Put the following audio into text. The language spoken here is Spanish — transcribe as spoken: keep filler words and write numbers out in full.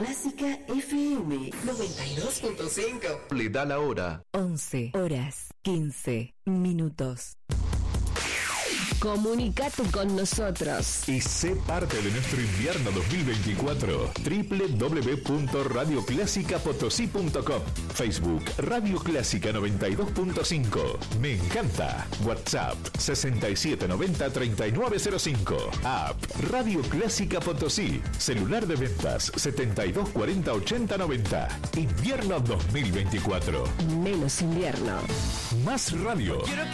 Clásica F M noventa y dos punto cinco. Le da la hora. once horas quince minutos. Comunicate con nosotros y sé parte de nuestro invierno dos mil veinticuatro. doble u doble u doble u punto radio clásica potosí punto com. Facebook Radio Clásica noventa y dos punto cinco. Me encanta. WhatsApp sesenta y siete noventa treinta y nueve cero cinco. App Radio Clásica Potosí. Celular de ventas setenta y dos cuarenta ochenta noventa. Invierno dos mil veinticuatro. Menos invierno. Más radio.